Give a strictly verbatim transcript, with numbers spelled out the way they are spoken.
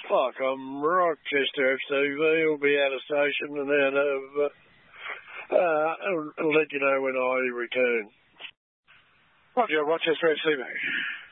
Fuck, I'm Rochester F C V. Will be out of station and out of. Uh, uh, I'll, I'll let you know when I return. Roger, Rochester F C V.